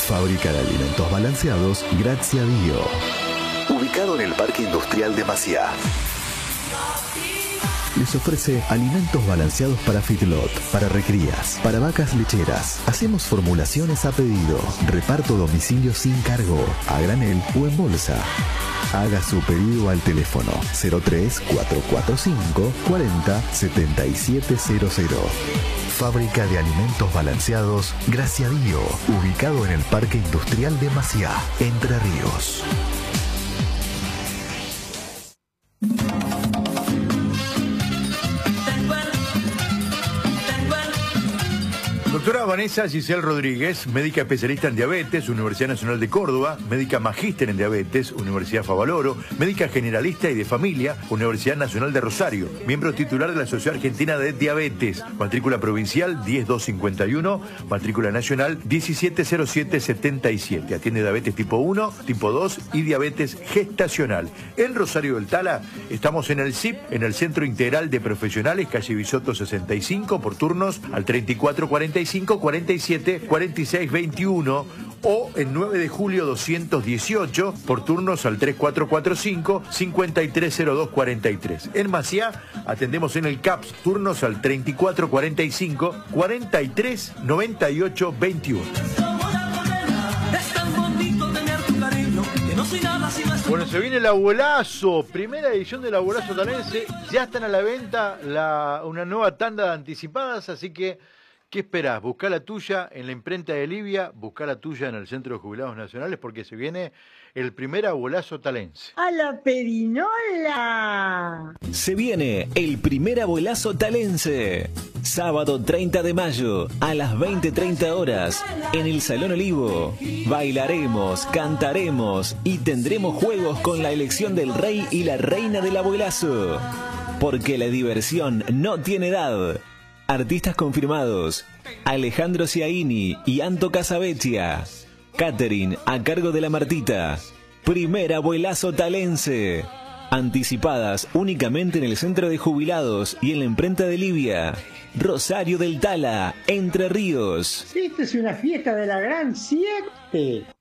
Fábrica de alimentos balanceados Grazie a Dio. Ubicado en el Parque Industrial de Maciá. Les ofrece alimentos balanceados para feedlot, para recrías, para vacas lecheras. Hacemos formulaciones a pedido. Reparto a domicilio sin cargo, a granel o en bolsa. Haga su pedido al teléfono 03 445 40 7700. Fábrica de alimentos balanceados Grazie a Dio, ubicado en el Parque Industrial de Maciá, Entre Ríos. Doctora Vanessa Giselle Rodríguez, médica especialista en diabetes, Universidad Nacional de Córdoba, médica magíster en diabetes, Universidad Favaloro, médica generalista y de familia, Universidad Nacional de Rosario, miembro titular de la Sociedad Argentina de Diabetes, matrícula provincial 10251, matrícula nacional 170777. Atiende diabetes tipo 1, tipo 2 y diabetes gestacional. En Rosario del Tala estamos en el CIP, en el Centro Integral de Profesionales, calle Bisotto 65, por turnos al 3445 47 46 21 o en 9 de julio 218 por turnos al 3445 5302 43. En Maciá atendemos en el CAPS, turnos al 3445 43 98 21. Bueno, se viene el abuelazo, primera edición del abuelazo talense. Ya están a la venta una nueva tanda de anticipadas, así que ¿qué esperás? Buscá la tuya en la imprenta de Livia, buscá la tuya en el Centro de Jubilados Nacionales, porque se viene el primer abuelazo talense. ¡A la perinola! Se viene el primer abuelazo talense. Sábado 30 de mayo a las 20:30 horas en el Salón Olivo. Bailaremos, cantaremos y tendremos juegos con la elección del rey y la reina del abuelazo. Porque la diversión no tiene edad. Artistas confirmados: Alejandro Ciaini y Anto Casavecchia. Catering a cargo de la Martita. Primer abuelazo talense. Anticipadas únicamente en el Centro de Jubilados y en la imprenta de Livia. Rosario del Tala, Entre Ríos. Esta es una fiesta de la Gran 7.